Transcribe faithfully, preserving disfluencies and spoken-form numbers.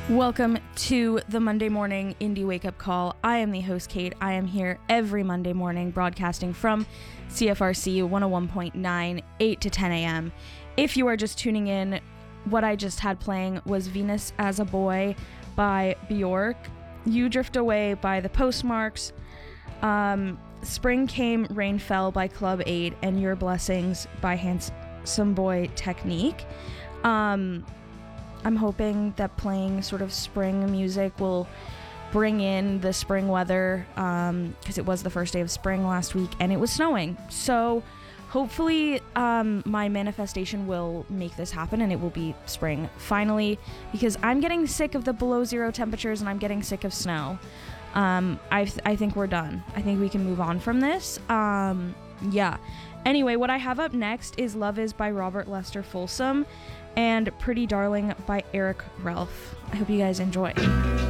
Welcome to the Monday Morning Indie Wake Up Call. I am the host, Kate. I am here every Monday morning broadcasting from C F R C one oh one point nine, eight to ten a.m. If you are just tuning in, what I just had playing was Venus as a Boy by Bjork, You Drift Away by The Postmarks, um, Spring Came, Rain Fell by Club eight, and Your Blessings by Handsome Boy Technique. Um... I'm hoping that playing sort of spring music will bring in the spring weather, um, because it was the first day of spring last week and it was snowing. So hopefully um, my manifestation will make this happen and it will be spring finally, because I'm getting sick of the below zero temperatures and I'm getting sick of snow. Um, I, th- I think we're done. I think we can move on from this. Um, yeah. Anyway, what I have up next is Love Is by Robert Lester Folsom and Pretty Darling by Eric Ralph. I hope you guys enjoy.